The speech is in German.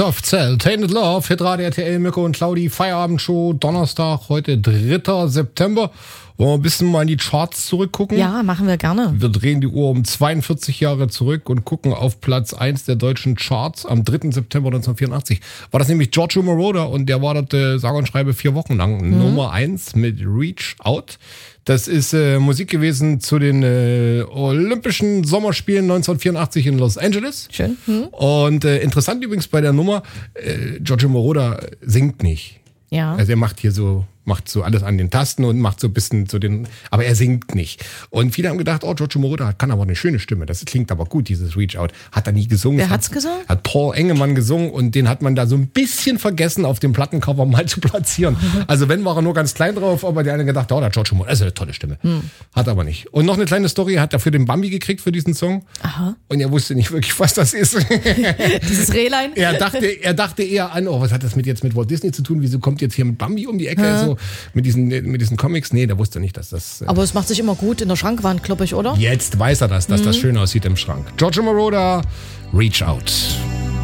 Soft Cell, Tainted Love, Hitradio RTL, Mirko und Claudi, Feierabendshow, Donnerstag, heute 3. September. Wollen wir ein bisschen mal in die Charts zurückgucken? Ja, machen wir gerne. Wir drehen die Uhr um 42 Jahre zurück und gucken auf Platz 1 der deutschen Charts am 3. September 1984. War das nämlich Giorgio Moroder und der war dort, sage und schreibe, 4 Wochen lang Nummer 1 mit Reach Out. Das ist Musik gewesen zu den Olympischen Sommerspielen 1984 in Los Angeles. Schön. Und interessant übrigens bei der Nummer, Giorgio Moroder singt nicht. Ja. Also er macht so alles an den Tasten und macht so ein bisschen so aber er singt nicht. Und viele haben gedacht, Giorgio Moroder kann aber eine schöne Stimme, das klingt aber gut, dieses Reach Out. Hat er nie gesungen. Wer hat's gesungen? Hat Paul Engemann gesungen und den hat man da so ein bisschen vergessen, auf dem Plattencover mal zu platzieren. Also wenn, war er nur ganz klein drauf, aber der eine gedacht, der Giorgio Moroder, das ist eine tolle Stimme. Hat aber nicht. Und noch eine kleine Story, er hat dafür den Bambi gekriegt für diesen Song. Aha. Und er wusste nicht wirklich, was das ist. Dieses Rehlein? Er dachte eher an, was hat das mit Walt Disney zu tun? Wieso kommt jetzt hier mit Bambi um die Ecke? So, mit diesen Comics? Nee, der wusste nicht, dass das... Aber es macht sich immer gut in der Schrankwand, glaube ich, oder? Jetzt weiß er dass das schön aussieht im Schrank. Giorgio Moroder, Reach Out.